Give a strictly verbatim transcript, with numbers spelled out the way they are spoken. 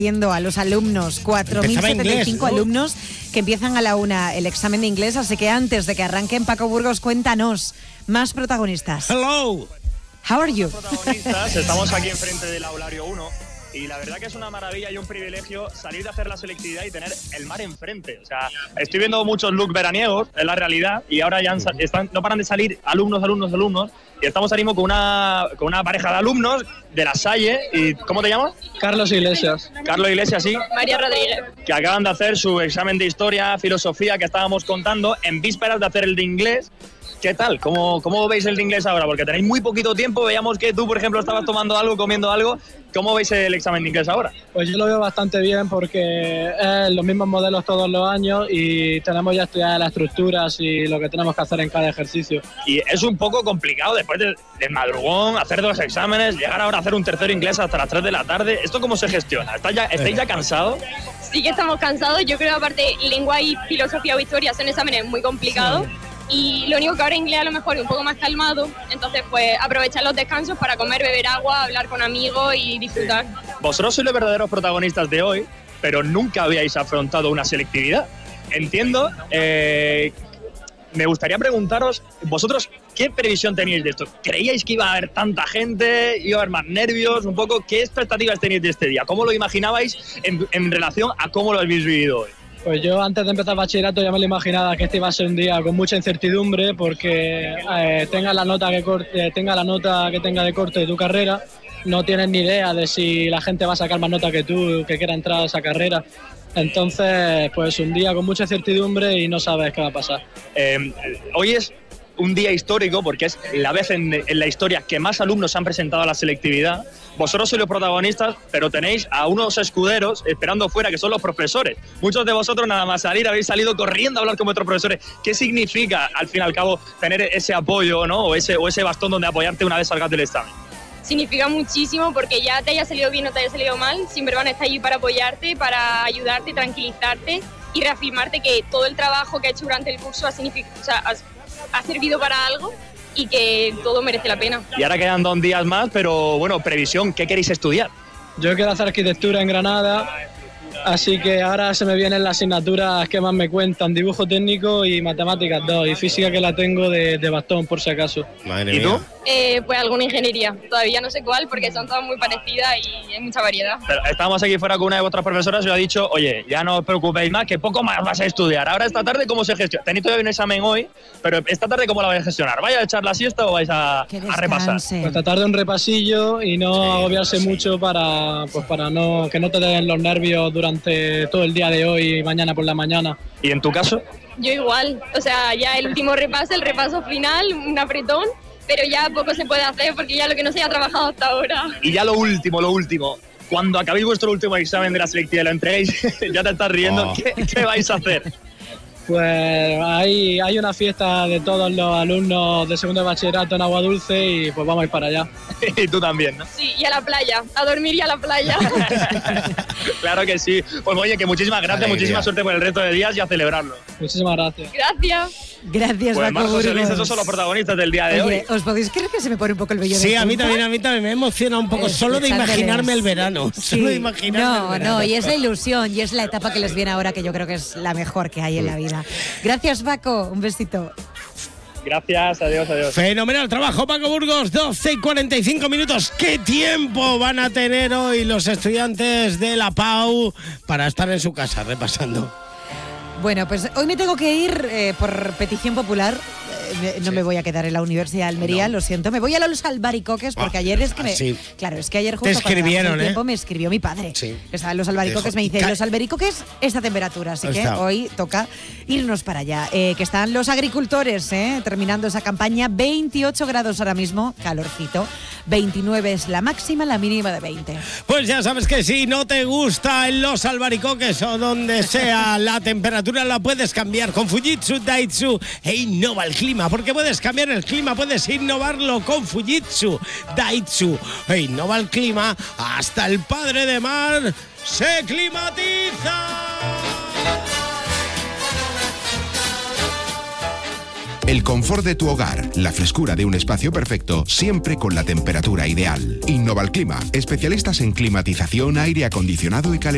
a los alumnos, cuatro mil setenta y cinco alumnos que empiezan a la una el examen de inglés, así que antes de que arranquen, Paco Burgos, cuéntanos, más protagonistas. Hello. How are you? Protagonistas, estamos aquí enfrente del aulario uno y la verdad que es una maravilla y un privilegio salir de hacer la selectividad y tener el mar enfrente. O sea, estoy viendo muchos looks veraniegos, es la realidad, y ahora ya han, están, no paran de salir alumnos, alumnos, alumnos, y estamos ahora mismo con una, con una pareja de alumnos de la Salle. Y ¿cómo te llamas? Carlos Iglesias. Carlos Iglesias, sí. María Rodríguez. Que acaban de hacer su examen de historia, filosofía que estábamos contando en vísperas de hacer el de inglés. ¿Qué tal? ¿Cómo, ¿Cómo veis el de inglés ahora? Porque tenéis muy poquito tiempo. Veíamos que tú, por ejemplo, estabas tomando algo, comiendo algo. ¿Cómo veis el examen de inglés ahora? Pues yo lo veo bastante bien porque es los mismos modelos todos los años y tenemos ya estudiadas las estructuras y lo que tenemos que hacer en cada ejercicio. Y es un poco complicado después del, del madrugón, hacer dos exámenes, llegar ahora a hacer un tercero inglés hasta las tres de la tarde. ¿Esto cómo se gestiona? ¿Estáis ya, ¿estáis ya cansados? Sí que estamos cansados. Yo creo que aparte lengua y filosofía o historia son exámenes muy complicados. Sí. Y lo único que ahora inglés a lo mejor es un poco más calmado, entonces pues aprovechar los descansos para comer, beber agua, hablar con amigos y disfrutar. Sí. Vosotros sois los verdaderos protagonistas de hoy, pero nunca habíais afrontado una selectividad. Entiendo, eh, me gustaría preguntaros, vosotros, ¿qué previsión teníais de esto? ¿Creíais que iba a haber tanta gente, iba a haber más nervios? Un poco, ¿qué expectativas teníais de este día? ¿Cómo lo imaginabais en, en relación a cómo lo habéis vivido hoy? Pues yo antes de empezar bachillerato ya me lo imaginaba que este iba a ser un día con mucha incertidumbre porque eh, tenga la nota que corte, tenga la nota que tenga de corte de tu carrera, no tienes ni idea de si la gente va a sacar más nota que tú, que quiera entrar a esa carrera. Entonces, pues un día con mucha incertidumbre y no sabes qué va a pasar. Eh, hoy es un día histórico porque es la vez en, en la historia que más alumnos se han presentado a la selectividad. Vosotros sois los protagonistas, pero tenéis a unos escuderos esperando fuera, que son los profesores. Muchos de vosotros nada más salir habéis salido corriendo a hablar con vuestros profesores. ¿Qué significa, al fin y al cabo, tener ese apoyo, ¿no? o, ese, o ese bastón donde apoyarte una vez salgas del examen? Significa muchísimo porque ya te haya salido bien o te haya salido mal, siempre van a estar allí para apoyarte, para ayudarte, tranquilizarte y reafirmarte que todo el trabajo que has hecho durante el curso ha, o sea, ha, ha servido para algo y que todo merece la pena. Y ahora quedan dos días más, pero bueno, previsión, ¿qué queréis estudiar? Yo quiero hacer arquitectura en Granada, así que ahora se me vienen las asignaturas que más me cuentan, dibujo técnico y matemáticas dos, y física que la tengo de, de bastón por si acaso. Madre ¿Y tú? Eh, pues alguna ingeniería, todavía no sé cuál porque son todas muy parecidas y hay mucha variedad. Pero estábamos aquí fuera con una de vuestras profesoras y os ha dicho, oye, ya no os preocupéis más, que poco más vas a estudiar. Ahora esta tarde, ¿cómo se gestiona? Tenéis todavía un examen hoy, pero esta tarde, ¿cómo la vais a gestionar? ¿Vais a echar la siesta o vais a, a repasar? Pues tratar de un repasillo y no sí, agobiarse sí. mucho para, pues para no, que no te den los nervios durante todo el día de hoy y mañana por la mañana. ¿Y en tu caso? Yo igual, o sea, ya el último repaso, el repaso final, un apretón, pero ya poco se puede hacer porque ya lo que no se ha trabajado hasta ahora. Y ya lo último, lo último, cuando acabéis vuestro último examen de la selectividad y lo entreguéis, ya te estás riendo, oh. ¿Qué, ¿qué vais a hacer? Pues hay, hay una fiesta de todos los alumnos de segundo de bachillerato en Agua Dulce y pues vamos a ir para allá. Y tú también, ¿no? Sí, y a la playa, a dormir y a la playa. Claro que sí. Pues oye, que muchísimas gracias, Alegría. Muchísima suerte por el resto de días y a celebrarlo. Muchísimas gracias. Gracias. Gracias, pues Paco Marcos y Luis, Burgos. esos son los protagonistas del día de Oye, hoy. ¿os podéis creer que se me pone un poco el vello de Sí, punta? a mí también, a mí también me emociona un poco, eh, solo de imaginarme el verano. Sí. Solo de imaginarme no, el verano. no, y es la ilusión y es la etapa que les viene ahora que yo creo que es la mejor que hay en la vida. Gracias, Paco, un besito. Gracias, adiós, adiós. Fenomenal trabajo, Paco Burgos, doce y cuarenta y cinco minutos. ¿Qué tiempo van a tener hoy los estudiantes de la P A U para estar en su casa repasando? Bueno, pues hoy me tengo que ir eh, por petición popular. Eh, no sí. me voy a quedar en la Universidad de Almería, no. lo siento. Me voy a los albaricoques porque ah, ayer es que me, sí. claro, es que ayer justo te escribieron, el tiempo ¿eh? me escribió mi padre. Sí. Estaba en los albaricoques, me dice, Ca- los albaricoques esta temperatura, así que hoy toca irnos para allá. Eh, que están los agricultores, eh, terminando esa campaña, veintiocho grados ahora mismo, calorcito. veintinueve es la máxima, la mínima de veinte. Pues ya sabes que si no te gusta en los albaricoques o donde sea la temperatura, la puedes cambiar con Fujitsu Daitsu e innova el clima, porque puedes cambiar el clima, puedes innovarlo con Fujitsu Daitsu e innova el clima. Hasta el Padre de Mar se climatiza. El confort de tu hogar, la frescura de un espacio perfecto, siempre con la temperatura ideal. Innova el clima, especialistas en climatización, aire acondicionado y calefacción.